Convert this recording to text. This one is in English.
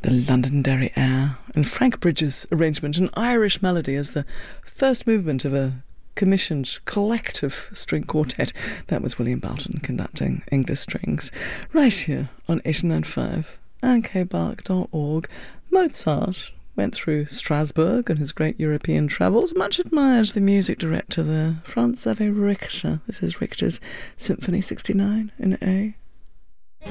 The Londonderry Air, and Frank Bridges' arrangement, an Irish melody as the first movement of a commissioned collective string quartet. That was William Boughton conducting English strings, right here on 89.5 and kbark.org. Mozart went through Strasbourg on his great European travels. Much admired the music director there, Franz Xaver Richter. This is Richter's Symphony 69 in A.